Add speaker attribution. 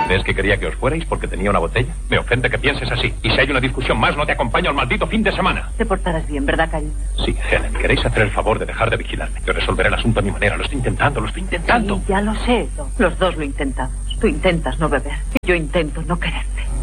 Speaker 1: ¿Ves que quería que os fuerais porque tenía una botella? Me ofende que pienses así. Y si hay una discusión más, no te acompaño al maldito fin de semana.
Speaker 2: Te portarás bien, ¿verdad, cariño?
Speaker 1: Sí, Helen, queréis hacer el favor de dejar de vigilarme. Yo resolveré el asunto a mi manera. Lo estoy intentando.
Speaker 2: Sí, ya lo sé. Los dos lo intentamos. Tú intentas no beber. Y yo intento no quererte.